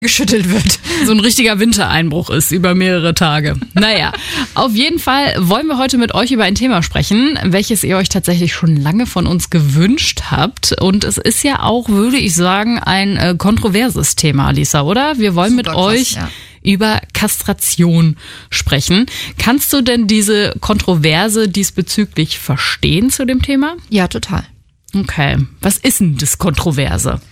geschüttelt wird. So ein richtiger Wintereinbruch ist über mehrere Tage. Naja, auf jeden Fall wollen wir heute mit euch über ein Thema sprechen, welches ihr euch tatsächlich schon lange von uns gewünscht habt. Und es ist ja auch, würde ich sagen, ein kontroverses Thema, Alisa, oder? Wir wollen mit euch über Kastration sprechen. Kannst du denn diese Kontroverse diesbezüglich verstehen zu dem Thema? Ja, total. Okay, was ist denn das Kontroverse?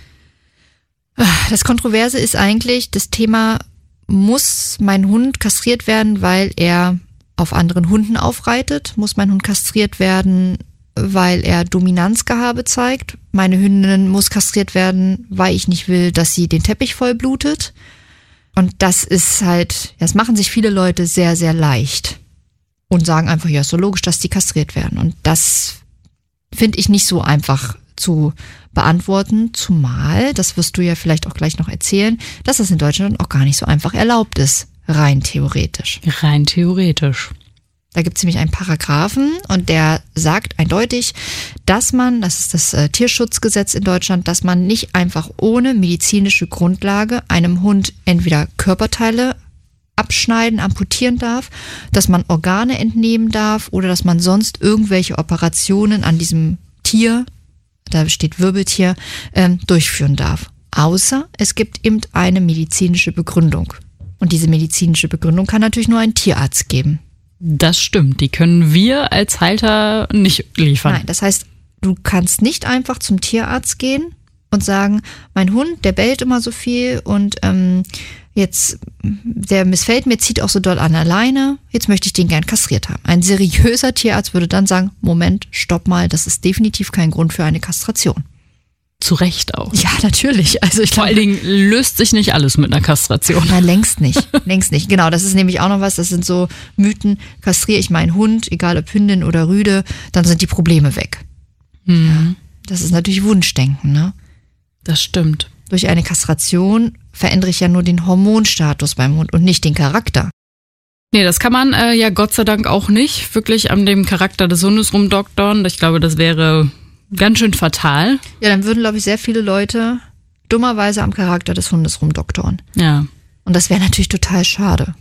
Das Kontroverse ist eigentlich das Thema, muss mein Hund kastriert werden, weil er auf anderen Hunden aufreitet? Muss mein Hund kastriert werden, weil er Dominanzgehabe zeigt? Meine Hündin muss kastriert werden, weil ich nicht will, dass sie den Teppich voll blutet? Und das ist halt, das machen sich viele Leute sehr, sehr leicht und sagen einfach, ja, ist so logisch, dass die kastriert werden. Und das finde ich nicht so einfach zu beantworten, zumal, das wirst du ja vielleicht auch gleich noch erzählen, dass das in Deutschland auch gar nicht so einfach erlaubt ist, rein theoretisch. Rein theoretisch. Da gibt es nämlich einen Paragraphen und der sagt eindeutig, dass man, das ist das Tierschutzgesetz in Deutschland, dass man nicht einfach ohne medizinische Grundlage einem Hund entweder Körperteile abschneiden, amputieren darf, dass man Organe entnehmen darf oder dass man sonst irgendwelche Operationen an diesem Tier, da steht Wirbeltier, durchführen darf. Außer es gibt eben eine medizinische Begründung. Und diese medizinische Begründung kann natürlich nur ein Tierarzt geben. Das stimmt, die können wir als Halter nicht liefern. Nein, das heißt, du kannst nicht einfach zum Tierarzt gehen und sagen, mein Hund, der bellt immer so viel und jetzt, der missfällt mir, zieht auch so doll an der Leine, jetzt möchte ich den gern kastriert haben. Ein seriöser Tierarzt würde dann sagen, Moment, stopp mal, das ist definitiv kein Grund für eine Kastration. Zu Recht auch. Ja, natürlich. Also ich Vor allen Dingen löst sich nicht alles mit einer Kastration. Na, längst nicht. Längst nicht. Genau, das ist nämlich auch noch was, das sind so Mythen, kastriere ich meinen Hund, egal ob Hündin oder Rüde, dann sind die Probleme weg. Ja, das ist natürlich Wunschdenken, ne? Das stimmt. Durch eine Kastration verändere ich ja nur den Hormonstatus beim Hund und nicht den Charakter. Nee, das kann man ja Gott sei Dank auch nicht wirklich an dem Charakter des Hundes rumdoktern. Ich glaube, das wäre ganz schön fatal. Ja, dann würden, glaube ich, sehr viele Leute dummerweise am Charakter des Hundes rumdoktoren. Ja. Und das wäre natürlich total schade.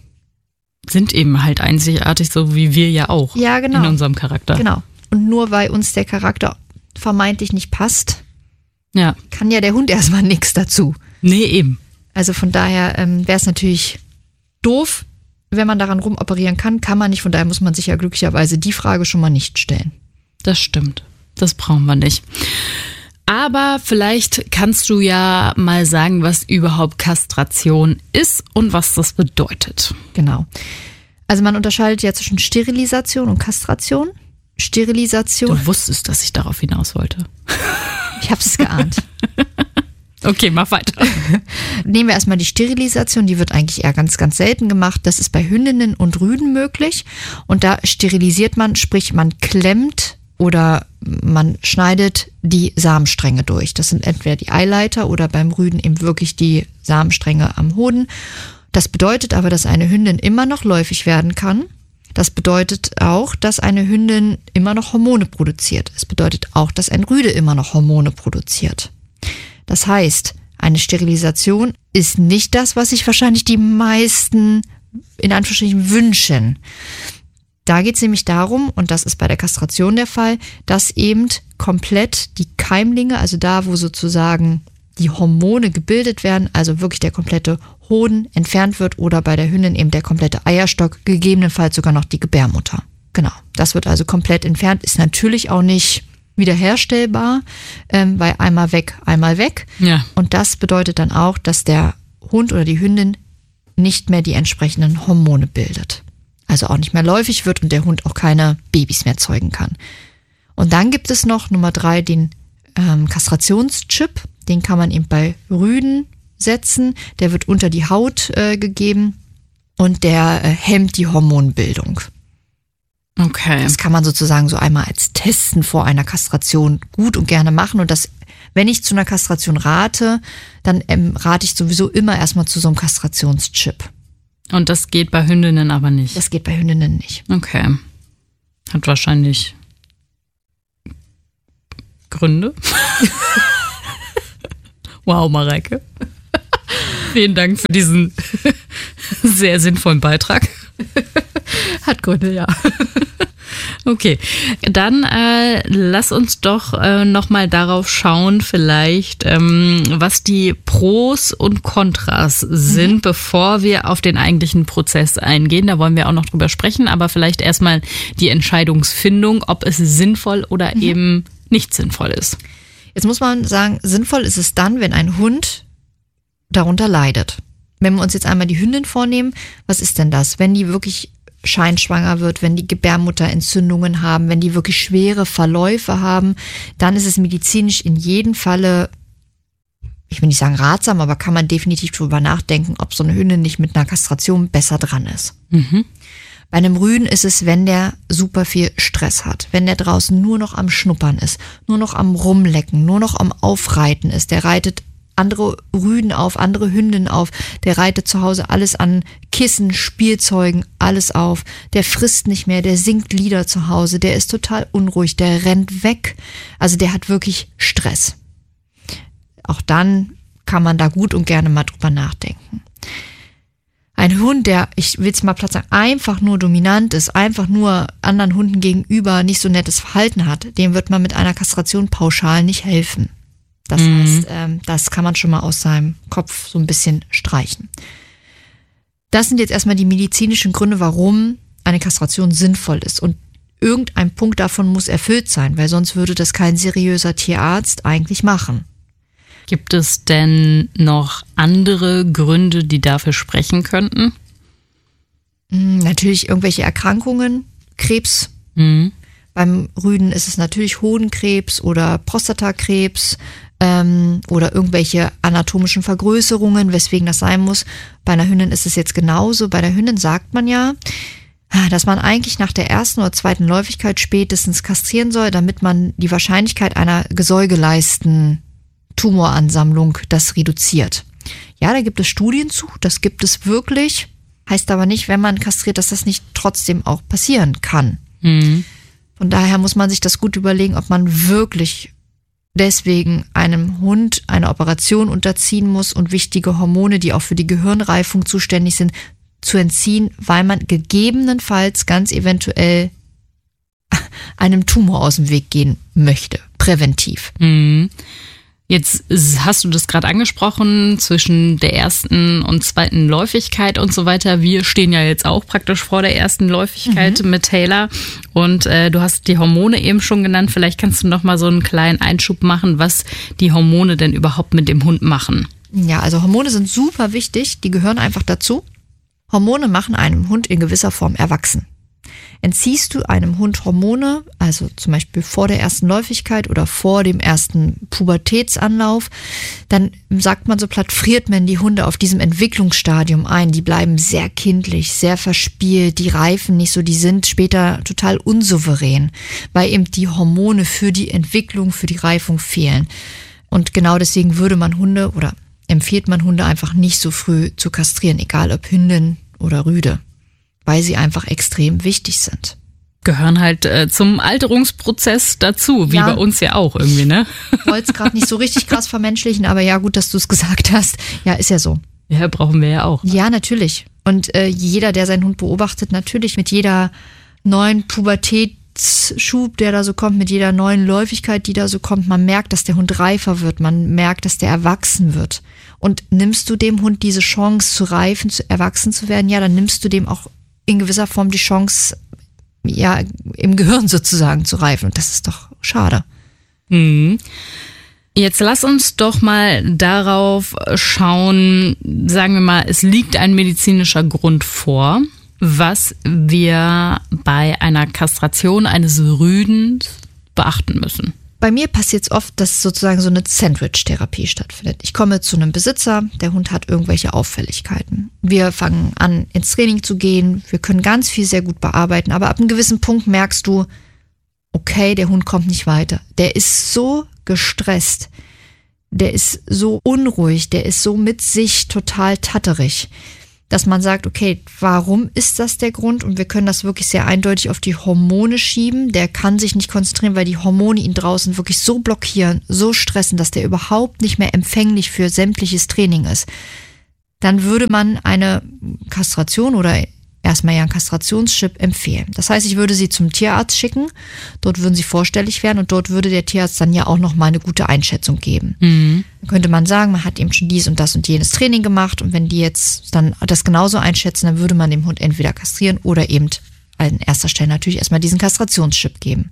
Sind eben halt einzigartig, so wie wir ja auch. Ja, genau. In unserem Charakter. Genau. Und nur weil uns der Charakter vermeintlich nicht passt, ja, kann ja der Hund erstmal nichts dazu. Nee, eben. Also von daher wäre es natürlich doof, wenn man daran rumoperieren kann, kann man nicht. Von daher muss man sich ja glücklicherweise die Frage schon mal nicht stellen. Das stimmt. Das brauchen wir nicht. Aber vielleicht kannst du ja mal sagen, was überhaupt Kastration ist und was das bedeutet. Genau. Also man unterscheidet ja zwischen Sterilisation und Kastration. Sterilisation. Du wusstest, dass ich darauf hinaus wollte. Ich habe es geahnt. Okay, mach weiter. Nehmen wir erstmal die Sterilisation, die wird eigentlich eher ganz, ganz selten gemacht. Das ist bei Hündinnen und Rüden möglich. Und da sterilisiert man, sprich man klemmt oder man schneidet die Samenstränge durch. Das sind entweder die Eileiter oder beim Rüden eben wirklich die Samenstränge am Hoden. Das bedeutet aber, dass eine Hündin immer noch läufig werden kann. Das bedeutet auch, dass eine Hündin immer noch Hormone produziert. Es bedeutet auch, dass ein Rüde immer noch Hormone produziert. Das heißt, eine Sterilisation ist nicht das, was sich wahrscheinlich die meisten in Anführungsstrichen wünschen. Da geht es nämlich darum, und das ist bei der Kastration der Fall, dass eben komplett die Keimlinge, also da, wo sozusagen die Hormone gebildet werden, also wirklich der komplette Hoden entfernt wird oder bei der Hündin eben der komplette Eierstock, gegebenenfalls sogar noch die Gebärmutter. Genau, das wird also komplett entfernt, ist natürlich auch nicht wiederherstellbar, weil einmal weg, einmal weg. Ja. Und das bedeutet dann auch, dass der Hund oder die Hündin nicht mehr die entsprechenden Hormone bildet. Also auch nicht mehr läufig wird und der Hund auch keine Babys mehr zeugen kann. Und dann gibt es noch Nummer 3, den Kastrationschip. Den kann man eben bei Rüden setzen. Der wird unter die Haut gegeben und der hemmt die Hormonbildung. Okay. Das kann man sozusagen so einmal als Testen vor einer Kastration gut und gerne machen. Und das, wenn ich zu einer Kastration rate, dann rate ich sowieso immer erstmal zu so einem Kastrationschip. Und das geht bei Hündinnen aber nicht? Das geht bei Hündinnen nicht. Okay. Hat wahrscheinlich Gründe. Wow, Mareike. Vielen Dank für diesen sehr sinnvollen Beitrag. Hat Gründe, ja. Okay, dann lass uns doch nochmal darauf schauen, vielleicht, was die Pros und Kontras sind, bevor wir auf den eigentlichen Prozess eingehen. Da wollen wir auch noch drüber sprechen, aber vielleicht erstmal die Entscheidungsfindung, ob es sinnvoll oder eben nicht sinnvoll ist. Jetzt muss man sagen, sinnvoll ist es dann, wenn ein Hund darunter leidet. Wenn wir uns jetzt einmal die Hündin vornehmen, was ist denn das? Wenn die wirklich scheinschwanger wird, wenn die Gebärmutterentzündungen haben, wenn die wirklich schwere Verläufe haben, dann ist es medizinisch in jedem Falle, ich will nicht sagen ratsam, aber kann man definitiv drüber nachdenken, ob so eine Hündin nicht mit einer Kastration besser dran ist. Bei einem Rüden ist es, wenn der super viel Stress hat, wenn der draußen nur noch am Schnuppern ist, nur noch am Rumlecken, nur noch am Aufreiten ist, der reitet andere Rüden auf, andere Hündinnen auf, der reitet zu Hause alles an Kissen, Spielzeugen, alles auf, der frisst nicht mehr, der singt Lieder zu Hause, der ist total unruhig, der rennt weg, also der hat wirklich Stress. Auch dann kann man da gut und gerne mal drüber nachdenken. Ein Hund, der, ich will es mal platt sagen, einfach nur dominant ist, einfach nur anderen Hunden gegenüber nicht so nettes Verhalten hat, dem wird man mit einer Kastration pauschal nicht helfen. Das heißt, das kann man schon mal aus seinem Kopf so ein bisschen streichen. Das sind jetzt erstmal die medizinischen Gründe, warum eine Kastration sinnvoll ist. Und irgendein Punkt davon muss erfüllt sein, weil sonst würde das kein seriöser Tierarzt eigentlich machen. Gibt es denn noch andere Gründe, die dafür sprechen könnten? Natürlich irgendwelche Erkrankungen, Krebs. Beim Rüden ist es natürlich Hodenkrebs oder Prostatakrebs oder irgendwelche anatomischen Vergrößerungen, weswegen das sein muss. Bei einer Hündin ist es jetzt genauso. Bei der Hündin sagt man ja, dass man eigentlich nach der ersten oder zweiten Läufigkeit spätestens kastrieren soll, damit man die Wahrscheinlichkeit einer gesäugeleisten Tumoransammlung das reduziert. Ja, da gibt es Studien zu, das gibt es wirklich. Heißt aber nicht, wenn man kastriert, dass das nicht trotzdem auch passieren kann. Von daher muss man sich das gut überlegen, ob man wirklich deswegen einem Hund eine Operation unterziehen muss und wichtige Hormone, die auch für die Gehirnreifung zuständig sind, zu entziehen, weil man gegebenenfalls ganz eventuell einem Tumor aus dem Weg gehen möchte, präventiv. Jetzt hast du das gerade angesprochen, zwischen der ersten und zweiten Läufigkeit und so weiter. Wir stehen ja jetzt auch praktisch vor der ersten Läufigkeit mit Taylor und du hast die Hormone eben schon genannt. Vielleicht kannst du noch mal so einen kleinen Einschub machen, was die Hormone denn überhaupt mit dem Hund machen. Ja, also Hormone sind super wichtig, die gehören einfach dazu. Hormone machen einem Hund in gewisser Form erwachsen. Entziehst du einem Hund Hormone, also zum Beispiel vor der ersten Läufigkeit oder vor dem ersten Pubertätsanlauf, dann sagt man so platt, friert man die Hunde auf diesem Entwicklungsstadium ein. Die bleiben sehr kindlich, sehr verspielt, die reifen nicht so, die sind später total unsouverän, weil eben die Hormone für die Entwicklung, für die Reifung fehlen. Und genau deswegen würde man Hunde oder empfiehlt man Hunde einfach nicht so früh zu kastrieren, egal ob Hündin oder Rüde, weil sie einfach extrem wichtig sind. Gehören halt zum Alterungsprozess dazu, wie bei uns ja auch irgendwie, ne? Ich wollte es gerade nicht so richtig krass vermenschlichen, aber ja, gut, dass du es gesagt hast. Ja, ist ja so. Ja, brauchen wir ja auch. Ja, natürlich. Und jeder, der seinen Hund beobachtet, natürlich mit jeder neuen Pubertätsschub, der da so kommt, mit jeder neuen Läufigkeit, die da so kommt, man merkt, dass der Hund reifer wird, man merkt, dass der erwachsen wird. Und nimmst du dem Hund diese Chance zu reifen, zu erwachsen zu werden, ja, dann nimmst du dem auch in gewisser Form die Chance, ja, im Gehirn sozusagen zu reifen. Und das ist doch schade. Jetzt lass uns doch mal darauf schauen, sagen wir mal, es liegt ein medizinischer Grund vor, was wir bei einer Kastration eines Rüden beachten müssen. Bei mir passiert es oft, dass sozusagen so eine Sandwich-Therapie stattfindet. Ich komme zu einem Besitzer, der Hund hat irgendwelche Auffälligkeiten. Wir fangen an, ins Training zu gehen. Wir können ganz viel sehr gut bearbeiten. Aber ab einem gewissen Punkt merkst du, okay, der Hund kommt nicht weiter. Der ist so gestresst. Der ist so unruhig. Der ist so mit sich total tatterig, dass man sagt, okay, warum ist das der Grund? Und wir können das wirklich sehr eindeutig auf die Hormone schieben. Der kann sich nicht konzentrieren, weil die Hormone ihn draußen wirklich so blockieren, so stressen, dass der überhaupt nicht mehr empfänglich für sämtliches Training ist. dann würde man eine Kastration oder erstmal ja einen Kastrationschip empfehlen. Das heißt, ich würde sie zum Tierarzt schicken, dort würden sie vorstellig werden und dort würde der Tierarzt dann ja auch nochmal eine gute Einschätzung geben. Dann könnte man sagen, man hat eben schon dies und das und jenes Training gemacht und wenn die jetzt dann das genauso einschätzen, dann würde man dem Hund entweder kastrieren oder eben an erster Stelle natürlich erstmal diesen Kastrationschip geben.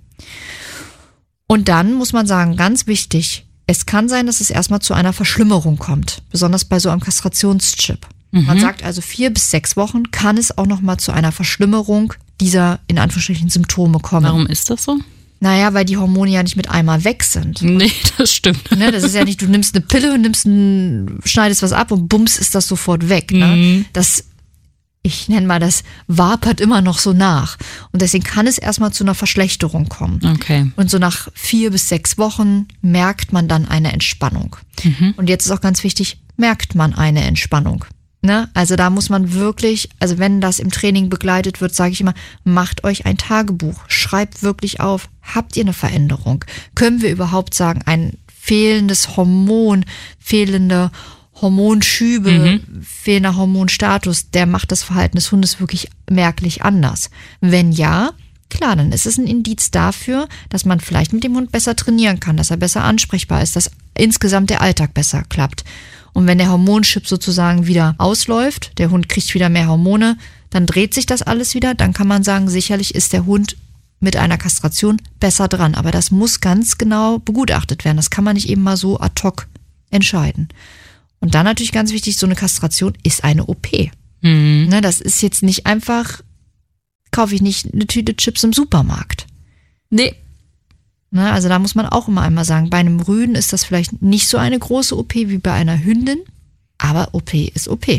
Und dann muss man sagen, ganz wichtig, es kann sein, dass es erstmal zu einer Verschlimmerung kommt, besonders bei so einem Kastrationschip. Man sagt also 4 bis 6 Wochen kann es auch nochmal zu einer Verschlimmerung dieser, in Anführungsstrichen, Symptome kommen. Warum ist das so? Naja, weil die Hormone ja nicht mit einmal weg sind. Nee, das stimmt. Ne, das ist ja nicht, du nimmst eine Pille und schneidest was ab und bums ist das sofort weg. Ne? Das, ich nenne mal, das wapert immer noch so nach. Und deswegen kann es erstmal zu einer Verschlechterung kommen. Okay. Und so nach 4 bis 6 Wochen merkt man dann eine Entspannung. Und jetzt ist auch ganz wichtig, merkt man eine Entspannung. Ne? Also da muss man wirklich, also wenn das im Training begleitet wird, sage ich immer, macht euch ein Tagebuch, schreibt wirklich auf, habt ihr eine Veränderung? Können wir überhaupt sagen, ein fehlendes Hormon, fehlende Hormonschübe, fehlender Hormonstatus, der macht das Verhalten des Hundes wirklich merklich anders? Wenn ja, klar, dann ist es ein Indiz dafür, dass man vielleicht mit dem Hund besser trainieren kann, dass er besser ansprechbar ist, dass insgesamt der Alltag besser klappt. Und wenn der Hormonchip sozusagen wieder ausläuft, der Hund kriegt wieder mehr Hormone, dann dreht sich das alles wieder, dann kann man sagen, sicherlich ist der Hund mit einer Kastration besser dran. Aber das muss ganz genau begutachtet werden. Das kann man nicht eben mal so ad hoc entscheiden. Und dann natürlich ganz wichtig, so eine Kastration ist eine OP. Ne, das ist jetzt nicht einfach, kaufe ich nicht eine Tüte Chips im Supermarkt. Nee. Ne, also da muss man auch immer einmal sagen, bei einem Rüden ist das vielleicht nicht so eine große OP wie bei einer Hündin, aber OP ist OP.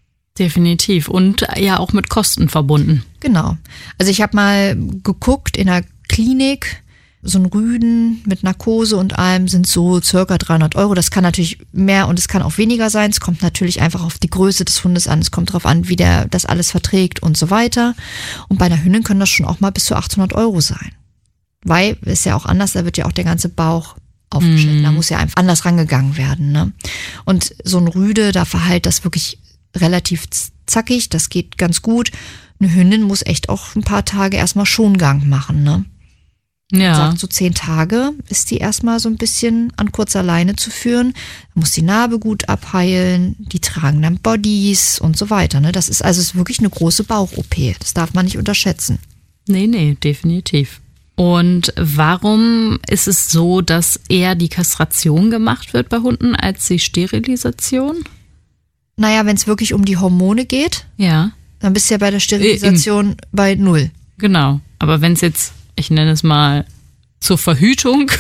Definitiv. Und ja auch mit Kosten verbunden. Genau. Also ich habe mal geguckt in der Klinik, so ein Rüden mit Narkose und allem sind so circa 300 €. Das kann natürlich mehr und es kann auch weniger sein. Es kommt natürlich einfach auf die Größe des Hundes an. Es kommt darauf an, wie der das alles verträgt und so weiter. Und bei einer Hündin können das schon auch mal bis zu 800 € sein. Weil, ist ja auch anders, da wird ja auch der ganze Bauch aufgeschnitten. Da muss ja einfach anders rangegangen werden. Ne? Und so ein Rüde, da verhält das wirklich relativ zackig, das geht ganz gut. Eine Hündin muss echt auch ein paar Tage erstmal Schongang machen. Ne? Ja. Man sagt, so 10 Tage ist die erstmal so ein bisschen an kurzer Leine zu führen. Man muss die Narbe gut abheilen, die tragen dann Bodies und so weiter. Ne? Das ist also ist wirklich eine große Bauch-OP. Das darf man nicht unterschätzen. Nee, definitiv. Und warum ist es so, dass eher die Kastration gemacht wird bei Hunden als die Sterilisation? Naja, wenn es wirklich um die Hormone geht, ja, dann bist du ja bei der Sterilisation bei 0. Genau, aber wenn es jetzt, ich nenne es mal, zur Verhütung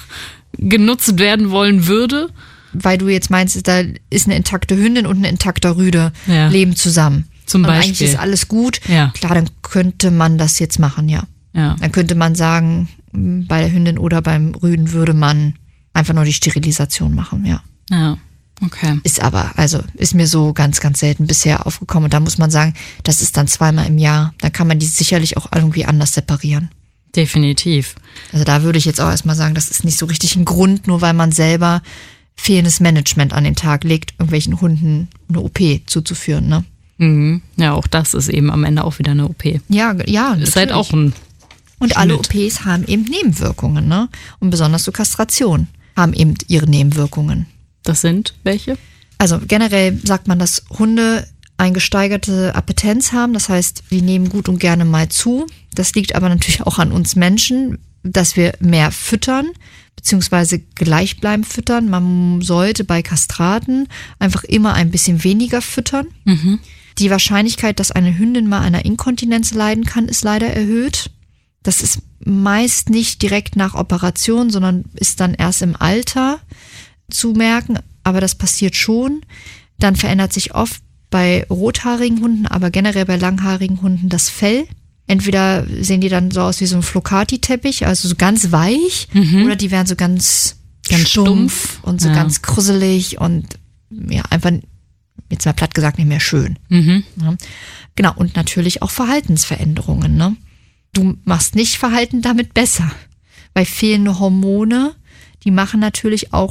genutzt werden wollen würde. Weil du jetzt meinst, da ist eine intakte Hündin und ein intakter Rüde leben zusammen. Zum Beispiel. Und eigentlich ist alles gut. Ja. Klar, dann könnte man das jetzt machen, ja. Ja. Dann könnte man sagen, bei der Hündin oder beim Rüden würde man einfach nur die Sterilisation machen, ja. Ja, okay. Ist mir so ganz, ganz selten bisher aufgekommen. Und da muss man sagen, das ist dann 2-mal im Jahr. Da kann man die sicherlich auch irgendwie anders separieren. Definitiv. Also da würde ich jetzt auch erstmal sagen, das ist nicht so richtig ein Grund, nur weil man selber fehlendes Management an den Tag legt, irgendwelchen Hunden eine OP zuzuführen, ne? Ja, auch das ist eben am Ende auch wieder eine OP. Ja. Ist halt auch ein Und alle OPs haben eben Nebenwirkungen, ne? Und besonders so Kastration haben eben ihre Nebenwirkungen. Das sind welche? Also generell sagt man, dass Hunde eine gesteigerte Appetenz haben. Das heißt, die nehmen gut und gerne mal zu. Das liegt aber natürlich auch an uns Menschen, dass wir mehr füttern, beziehungsweise gleichbleibend füttern. Man sollte bei Kastraten einfach immer ein bisschen weniger füttern. Die Wahrscheinlichkeit, dass eine Hündin mal an einer Inkontinenz leiden kann, ist leider erhöht. Das ist meist nicht direkt nach Operation, sondern ist dann erst im Alter zu merken. Aber das passiert schon. Dann verändert sich oft bei rothaarigen Hunden, aber generell bei langhaarigen Hunden das Fell. Entweder sehen die dann so aus wie so ein Flocati-Teppich, also so ganz weich, oder die werden so ganz stumpf und so ganz krüsselig und ja, einfach, jetzt mal platt gesagt, nicht mehr schön. Ja. Genau, und natürlich auch Verhaltensveränderungen. Ne? Du machst nicht Verhalten damit besser, weil fehlende Hormone, die machen natürlich auch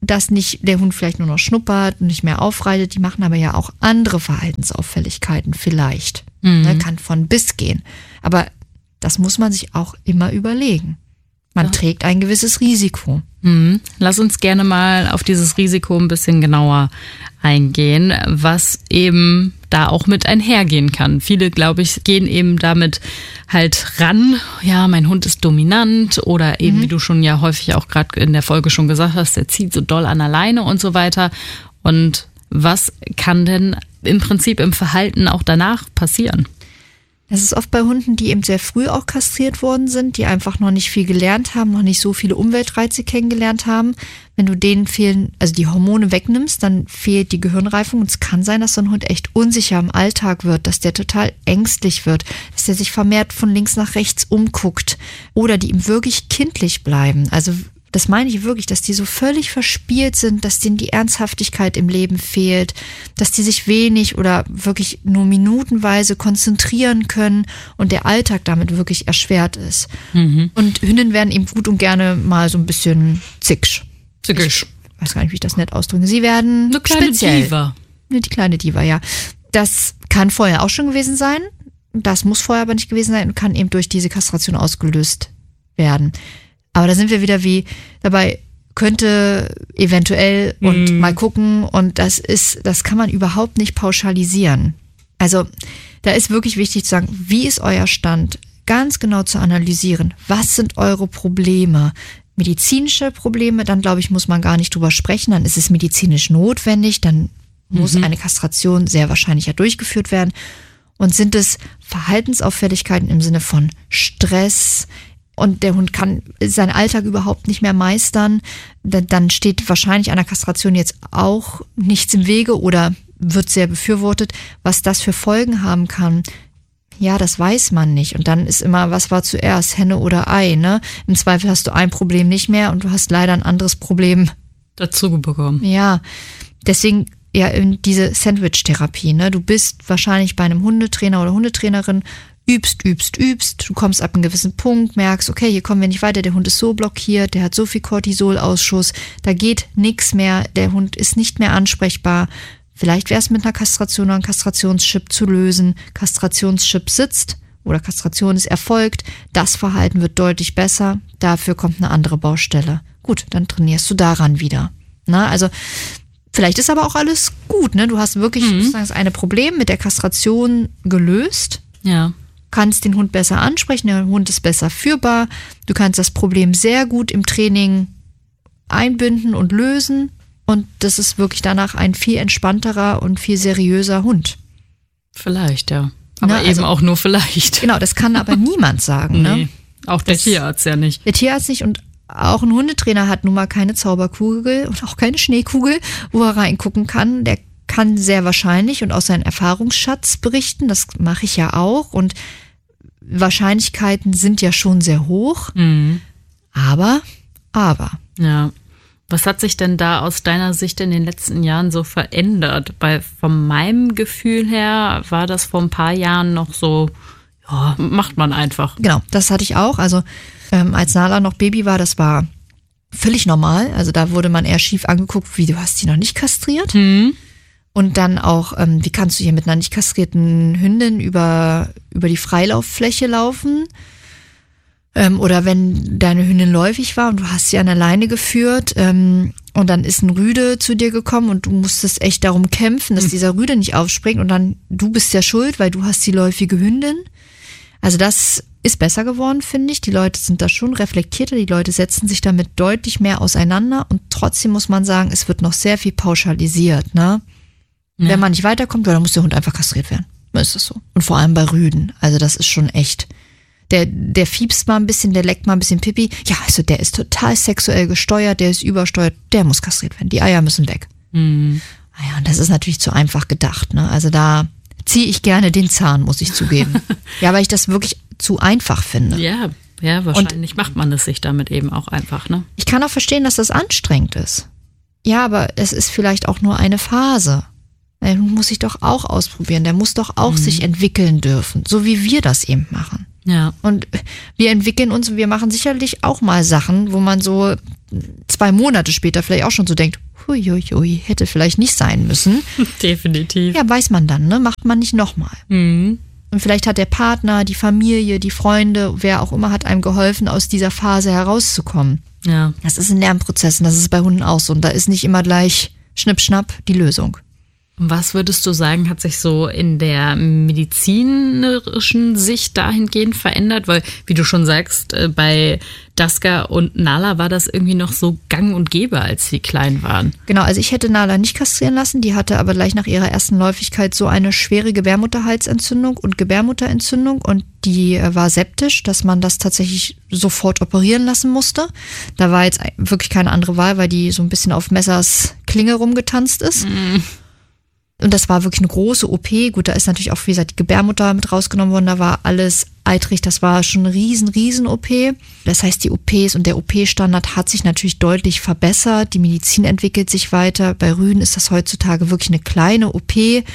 dass nicht der Hund vielleicht nur noch schnuppert und nicht mehr aufreitet. Die machen aber ja auch andere Verhaltensauffälligkeiten vielleicht. Ne, kann von bis gehen. Aber das muss man sich auch immer überlegen. Man trägt ein gewisses Risiko. Lass uns gerne mal auf dieses Risiko ein bisschen genauer eingehen, was eben da auch mit einhergehen kann. Viele, glaube ich, gehen eben damit halt ran, ja, mein Hund ist dominant oder eben, wie du schon ja häufig auch gerade in der Folge schon gesagt hast, der zieht so doll an der Leine und so weiter. Und was kann denn im Prinzip im Verhalten auch danach passieren? Das ist oft bei Hunden, die eben sehr früh auch kastriert worden sind, die einfach noch nicht viel gelernt haben, noch nicht so viele Umweltreize kennengelernt haben. Wenn du denen fehlen, also die Hormone wegnimmst, dann fehlt die Gehirnreifung. Und es kann sein, dass so ein Hund echt unsicher im Alltag wird, dass der total ängstlich wird, dass der sich vermehrt von links nach rechts umguckt oder die ihm wirklich kindlich bleiben. Also das meine ich wirklich, dass die so völlig verspielt sind, dass denen die Ernsthaftigkeit im Leben fehlt, dass die sich wenig oder wirklich nur minutenweise konzentrieren können und der Alltag damit wirklich erschwert ist. Und Hündinnen werden eben gut und gerne mal so ein bisschen zickig. Ich weiß gar nicht, wie ich das nett ausdrücke. Sie werden eine kleine speziell. Diva. Die kleine Diva, ja. Das kann vorher auch schon gewesen sein. Das muss vorher aber nicht gewesen sein und kann eben durch diese Kastration ausgelöst werden. Aber da sind wir wieder wie dabei, könnte eventuell und mal gucken. Und das kann man überhaupt nicht pauschalisieren. Also da ist wirklich wichtig zu sagen, wie ist euer Stand? Ganz genau zu analysieren. Was sind eure Probleme? Medizinische Probleme, dann glaube ich, muss man gar nicht drüber sprechen. Dann ist es medizinisch notwendig. Dann muss eine Kastration sehr wahrscheinlich ja durchgeführt werden. Und sind es Verhaltensauffälligkeiten im Sinne von Stress, und der Hund kann seinen Alltag überhaupt nicht mehr meistern, dann steht wahrscheinlich einer Kastration jetzt auch nichts im Wege oder wird sehr befürwortet. Was das für Folgen haben kann, ja, das weiß man nicht. Und dann ist immer, was war zuerst, Henne oder Ei, ne? Im Zweifel hast du ein Problem nicht mehr und du hast leider ein anderes Problem dazu bekommen. Ja, deswegen ja diese Sandwich-Therapie, ne? Du bist wahrscheinlich bei einem Hundetrainer oder Hundetrainerin, übst. Du kommst ab einem gewissen Punkt, merkst, okay, hier kommen wir nicht weiter, der Hund ist so blockiert, der hat so viel Cortisolausschuss, da geht nichts mehr, der Hund ist nicht mehr ansprechbar. Vielleicht wäre es mit einer Kastration oder einem Kastrationschip zu lösen. Kastrationschip sitzt oder Kastration ist erfolgt, das Verhalten wird deutlich besser, dafür kommt eine andere Baustelle. Gut, dann trainierst du daran wieder. Na, also vielleicht ist aber auch alles gut, ne? Du hast wirklich das eine Problem mit der Kastration gelöst. Ja. Kannst den Hund besser ansprechen, der Hund ist besser führbar, du kannst das Problem sehr gut im Training einbinden und lösen und das ist wirklich danach ein viel entspannterer und viel seriöser Hund. Vielleicht, ja. Aber eben auch nur vielleicht. Genau, das kann aber niemand sagen. Nee, ne? Auch der Tierarzt ja nicht. Der Tierarzt nicht und auch ein Hundetrainer hat nun mal keine Zauberkugel und auch keine Schneekugel, wo er reingucken kann. Der kann sehr wahrscheinlich und aus seinem Erfahrungsschatz berichten, das mache ich ja auch und Wahrscheinlichkeiten sind ja schon sehr hoch, aber. Ja, was hat sich denn da aus deiner Sicht in den letzten Jahren so verändert? Weil von meinem Gefühl her war das vor ein paar Jahren noch so, ja, macht man einfach. Genau, das hatte ich auch, also als Nala noch Baby war, das war völlig normal, also da wurde man eher schief angeguckt, wie du hast die noch nicht kastriert. Und dann auch, wie kannst du hier mit einer nicht kastrierten Hündin über die Freilauffläche laufen? Oder wenn deine Hündin läufig war und du hast sie an der Leine geführt und dann ist ein Rüde zu dir gekommen und du musstest echt darum kämpfen, dass dieser Rüde nicht aufspringt und dann du bist ja schuld, weil du hast die läufige Hündin. Also das ist besser geworden, finde ich. Die Leute sind da schon reflektierter, die Leute setzen sich damit deutlich mehr auseinander und trotzdem muss man sagen, es wird noch sehr viel pauschalisiert, ne? Ja. Wenn man nicht weiterkommt, dann muss der Hund einfach kastriert werden. Dann ist das so. Und vor allem bei Rüden. Also das ist schon echt. Der fiebst mal ein bisschen, der leckt mal ein bisschen Pipi. Ja, also der ist total sexuell gesteuert, der ist übersteuert, der muss kastriert werden. Die Eier müssen weg. Naja, und das ist natürlich zu einfach gedacht, ne? Also da ziehe ich gerne den Zahn, muss ich zugeben. Ja, weil ich das wirklich zu einfach finde. Ja, wahrscheinlich macht man es sich damit eben auch einfach, ne? Ich kann auch verstehen, dass das anstrengend ist. Ja, aber es ist vielleicht auch nur eine Phase. Der Hund muss sich doch auch ausprobieren, der muss doch auch sich entwickeln dürfen, so wie wir das eben machen. Ja. Und wir entwickeln uns und wir machen sicherlich auch mal Sachen, wo man so 2 Monate später vielleicht auch schon so denkt, huiuiui, hätte vielleicht nicht sein müssen. Definitiv. Ja, weiß man dann, ne? Macht man nicht nochmal. Mhm. Und vielleicht hat der Partner, die Familie, die Freunde, wer auch immer hat einem geholfen, aus dieser Phase herauszukommen. Ja. Das ist ein Lernprozess und das ist bei Hunden auch so. Und da ist nicht immer gleich schnipp, schnapp die Lösung. Was würdest du sagen, hat sich so in der medizinischen Sicht dahingehend verändert? Weil, wie du schon sagst, bei Daska und Nala war das irgendwie noch so gang und gäbe, als sie klein waren. Genau, also ich hätte Nala nicht kastrieren lassen. Die hatte aber gleich nach ihrer ersten Läufigkeit so eine schwere Gebärmutterhalsentzündung und Gebärmutterentzündung. Und die war septisch, dass man das tatsächlich sofort operieren lassen musste. Da war jetzt wirklich keine andere Wahl, weil die so ein bisschen auf Messers Klinge rumgetanzt ist. Mhm. Und das war wirklich eine große OP. Gut, da ist natürlich auch, wie gesagt, die Gebärmutter mit rausgenommen worden. Da war alles eitrig. Das war schon eine riesen OP. Das heißt, die OPs und der OP-Standard hat sich natürlich deutlich verbessert. Die Medizin entwickelt sich weiter. Bei Rüden ist das heutzutage wirklich eine kleine OP.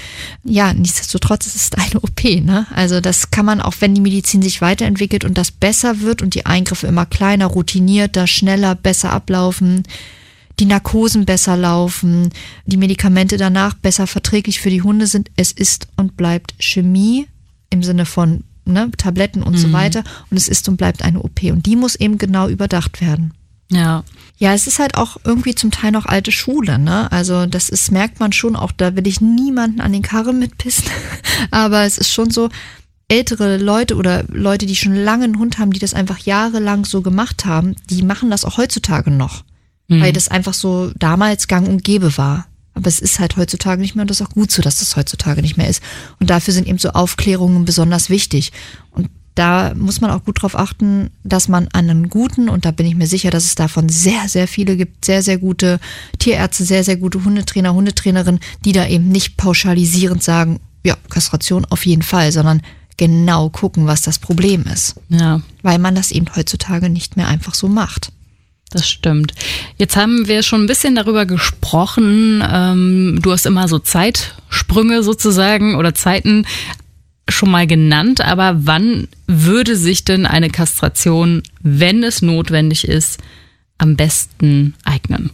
Ja, nichtsdestotrotz, es ist eine OP, ne? Also das kann man, auch wenn die Medizin sich weiterentwickelt und das besser wird und die Eingriffe immer kleiner, routinierter, schneller, besser ablaufen, die Narkosen besser laufen, die Medikamente danach besser verträglich für die Hunde sind. Es ist und bleibt Chemie im Sinne von Tabletten und so weiter. Und es ist und bleibt eine OP. Und die muss eben genau überdacht werden. Ja. Ja, es ist halt auch irgendwie zum Teil noch alte Schule, ne? Also das ist, merkt man schon auch, da will ich niemanden an den Karren mitpissen. Aber es ist schon so, ältere Leute oder Leute, die schon lange einen Hund haben, die das einfach jahrelang so gemacht haben, die machen das auch heutzutage noch. Weil das einfach so damals gang und gäbe war. Aber es ist halt heutzutage nicht mehr und das ist auch gut so, dass das heutzutage nicht mehr ist. Und dafür sind eben so Aufklärungen besonders wichtig. Und da muss man auch gut drauf achten, dass man an einen guten, und da bin ich mir sicher, dass es davon sehr, sehr viele gibt, sehr, sehr gute Tierärzte, sehr, sehr gute Hundetrainer, Hundetrainerinnen, die da eben nicht pauschalisierend sagen, ja, Kastration auf jeden Fall, sondern genau gucken, was das Problem ist. Ja. Weil man das eben heutzutage nicht mehr einfach so macht. Das stimmt. Jetzt haben wir schon ein bisschen darüber gesprochen. Du hast immer so Zeitsprünge sozusagen oder Zeiten schon mal genannt. Aber wann würde sich denn eine Kastration, wenn es notwendig ist, am besten eignen?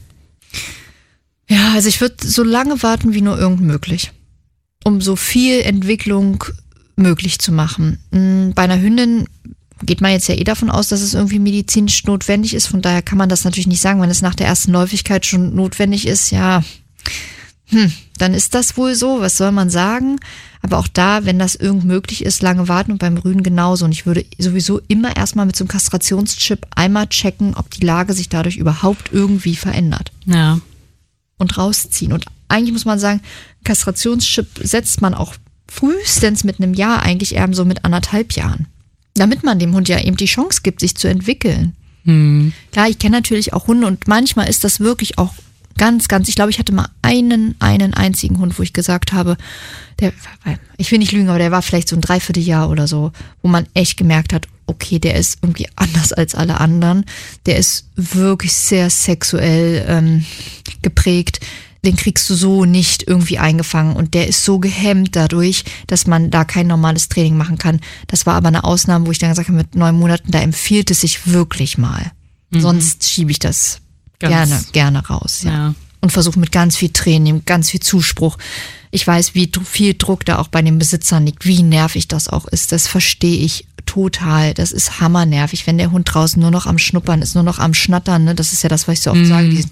Ja, also ich würde so lange warten wie nur irgend möglich, um so viel Entwicklung möglich zu machen. Bei einer Hündin geht man jetzt ja davon aus, dass es irgendwie medizinisch notwendig ist. Von daher kann man das natürlich nicht sagen. Wenn es nach der ersten Läufigkeit schon notwendig ist, ja, dann ist das wohl so. Was soll man sagen? Aber auch da, wenn das irgend möglich ist, lange warten und beim Rüden genauso. Und ich würde sowieso immer erstmal mit so einem Kastrationschip einmal checken, ob die Lage sich dadurch überhaupt irgendwie verändert. Ja. Und rausziehen. Und eigentlich muss man sagen, Kastrationschip setzt man auch frühestens mit einem Jahr, eigentlich eher so mit 1,5 Jahren. Damit man dem Hund ja eben die Chance gibt, sich zu entwickeln. Klar, ich kenne natürlich auch Hunde und manchmal ist das wirklich auch ganz, ich glaube, ich hatte mal einen einzigen Hund, wo ich gesagt habe, ich will nicht lügen, aber der war vielleicht so ein Dreivierteljahr oder so, wo man echt gemerkt hat, okay, der ist irgendwie anders als alle anderen. Der ist wirklich sehr sexuell geprägt. Den kriegst du so nicht irgendwie eingefangen und der ist so gehemmt dadurch, dass man da kein normales Training machen kann. Das war aber eine Ausnahme, wo ich dann gesagt habe, mit 9 Monaten, da empfiehlt es sich wirklich mal. Sonst schiebe ich das gerne raus. Ja. Und versuche mit ganz viel Training, ganz viel Zuspruch. Ich weiß, wie viel Druck da auch bei den Besitzern liegt, wie nervig das auch ist. Das verstehe ich total. Das ist hammernervig, wenn der Hund draußen nur noch am Schnuppern ist, nur noch am Schnattern. Ne? Das ist ja das, was ich so oft sage, dieses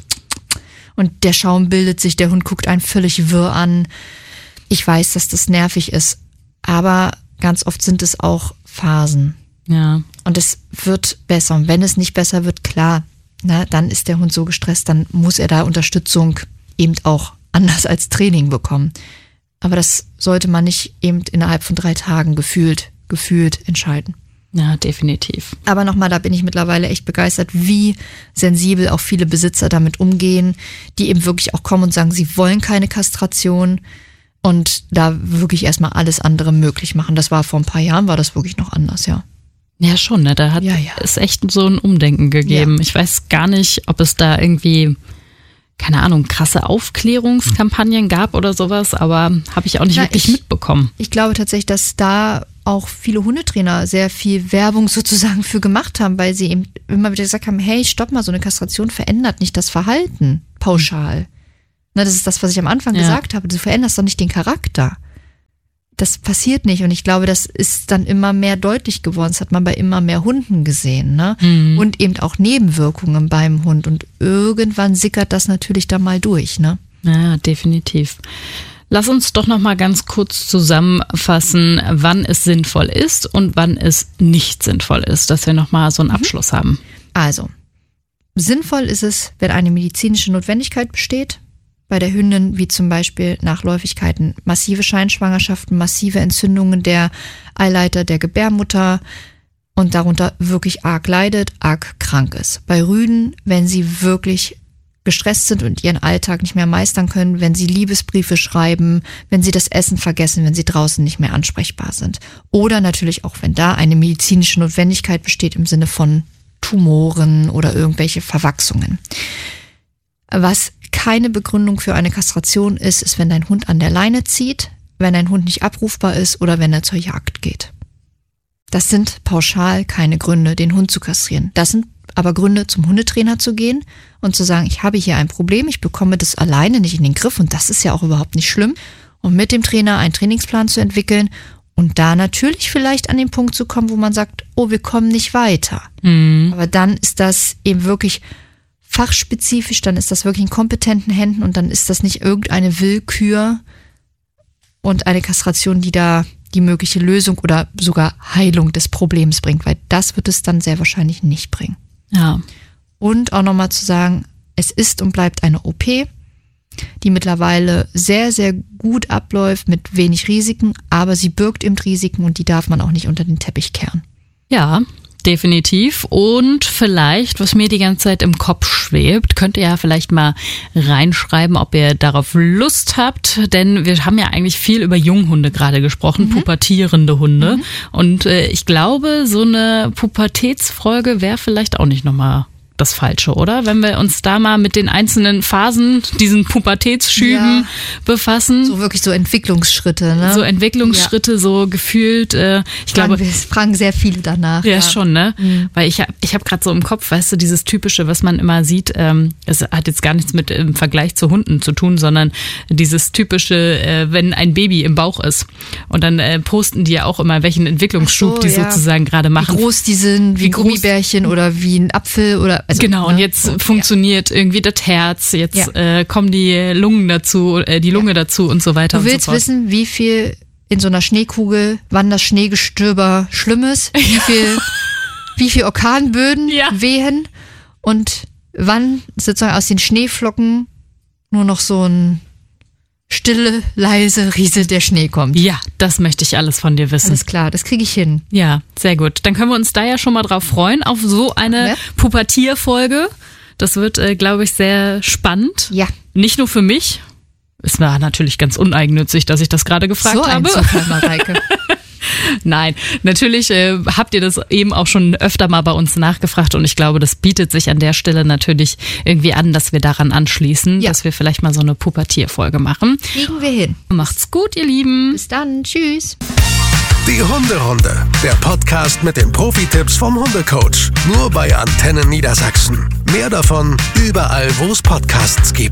und der Schaum bildet sich, der Hund guckt einen völlig wirr an. Ich weiß, dass das nervig ist, aber ganz oft sind es auch Phasen. Ja. Und es wird besser. Und wenn es nicht besser wird, klar, dann ist der Hund so gestresst, dann muss er da Unterstützung eben auch anders als Training bekommen. Aber das sollte man nicht eben innerhalb von 3 Tagen gefühlt entscheiden. Ja, definitiv. Aber nochmal, da bin ich mittlerweile echt begeistert, wie sensibel auch viele Besitzer damit umgehen, die eben wirklich auch kommen und sagen, sie wollen keine Kastration und da wirklich erstmal alles andere möglich machen. Das war vor ein paar Jahren, war das wirklich noch anders, ja. Ja, schon, ne? Da hat es echt so ein Umdenken gegeben. Ja. Ich weiß gar nicht, ob es da irgendwie keine Ahnung, krasse Aufklärungskampagnen gab oder sowas, aber habe ich auch nicht wirklich mitbekommen. Ich glaube tatsächlich, dass da auch viele Hundetrainer sehr viel Werbung sozusagen für gemacht haben, weil sie eben immer wieder gesagt haben, hey, stopp mal, so eine Kastration verändert nicht das Verhalten pauschal. Na, das ist das, was ich am Anfang gesagt habe. Du veränderst doch nicht den Charakter. Das passiert nicht und ich glaube, das ist dann immer mehr deutlich geworden. Das hat man bei immer mehr Hunden gesehen, ne? Und eben auch Nebenwirkungen beim Hund und irgendwann sickert das natürlich dann mal durch, ne? Ja, definitiv. Lass uns doch noch mal ganz kurz zusammenfassen, wann es sinnvoll ist und wann es nicht sinnvoll ist, dass wir noch mal so einen Abschluss haben. Also, sinnvoll ist es, wenn eine medizinische Notwendigkeit besteht. Bei der Hündin, wie zum Beispiel Nachläufigkeiten, massive Scheinschwangerschaften, massive Entzündungen der Eileiter, der Gebärmutter und darunter wirklich arg leidet, arg krank ist. Bei Rüden, wenn sie wirklich gestresst sind und ihren Alltag nicht mehr meistern können, wenn sie Liebesbriefe schreiben, wenn sie das Essen vergessen, wenn sie draußen nicht mehr ansprechbar sind. Oder natürlich auch, wenn da eine medizinische Notwendigkeit besteht im Sinne von Tumoren oder irgendwelche Verwachsungen. Was keine Begründung für eine Kastration ist, wenn dein Hund an der Leine zieht, wenn dein Hund nicht abrufbar ist oder wenn er zur Jagd geht. Das sind pauschal keine Gründe, den Hund zu kastrieren. Das sind aber Gründe, zum Hundetrainer zu gehen und zu sagen, ich habe hier ein Problem, ich bekomme das alleine nicht in den Griff und das ist ja auch überhaupt nicht schlimm. Und mit dem Trainer einen Trainingsplan zu entwickeln und da natürlich vielleicht an den Punkt zu kommen, wo man sagt, oh, wir kommen nicht weiter. Aber dann ist das eben wirklich fachspezifisch, dann ist das wirklich in kompetenten Händen und dann ist das nicht irgendeine Willkür und eine Kastration, die da die mögliche Lösung oder sogar Heilung des Problems bringt, weil das wird es dann sehr wahrscheinlich nicht bringen. Ja. Und auch nochmal zu sagen, es ist und bleibt eine OP, die mittlerweile sehr, sehr gut abläuft mit wenig Risiken, aber sie birgt eben Risiken und die darf man auch nicht unter den Teppich kehren. Ja, definitiv. Und vielleicht, was mir die ganze Zeit im Kopf schwebt, könnt ihr ja vielleicht mal reinschreiben, ob ihr darauf Lust habt. Denn wir haben ja eigentlich viel über Junghunde gerade gesprochen, pubertierende Hunde. Und ich glaube, so eine Pubertätsfolge wäre vielleicht auch nicht nochmal das Falsche, oder? Wenn wir uns da mal mit den einzelnen Phasen, diesen Pubertätsschüben befassen. So wirklich so Entwicklungsschritte, ne? So Entwicklungsschritte, so gefühlt, ich glaube. Wir fragen sehr viele danach. Ja, schon, ne? Weil ich hab gerade so im Kopf, weißt du, dieses Typische, was man immer sieht, es hat jetzt gar nichts mit im Vergleich zu Hunden zu tun, sondern dieses Typische, wenn ein Baby im Bauch ist und dann posten die ja auch immer, welchen Entwicklungsschub die sozusagen gerade machen. Wie groß die sind, wie Gummibärchen oder wie ein Apfel oder genau, und jetzt funktioniert irgendwie das Herz, jetzt kommen die Lungen dazu, die Lunge dazu und so weiter und so fort. Du willst wissen, wie viel in so einer Schneekugel, wann das Schneegestöber schlimm ist, wie viel Orkanböden wehen und wann sozusagen aus den Schneeflocken nur noch so ein stille, leise Riese der Schnee kommt. Ja, das möchte ich alles von dir wissen. Alles klar, das kriege ich hin. Ja, sehr gut. Dann können wir uns da ja schon mal drauf freuen, auf so eine Pubertierfolge. Das wird, glaube ich, sehr spannend. Ja. Nicht nur für mich. Es war natürlich ganz uneigennützig, dass ich das gerade gefragt habe. So ein Zufall, Mareike. Nein, natürlich habt ihr das eben auch schon öfter mal bei uns nachgefragt und ich glaube, das bietet sich an der Stelle natürlich irgendwie an, dass wir daran anschließen, dass wir vielleicht mal so eine Pubertierfolge machen. Kriegen wir hin. Macht's gut, ihr Lieben. Bis dann. Tschüss. Die Hunderunde, der Podcast mit den Profi-Tipps vom Hundecoach. Nur bei Antenne Niedersachsen. Mehr davon überall, wo es Podcasts gibt.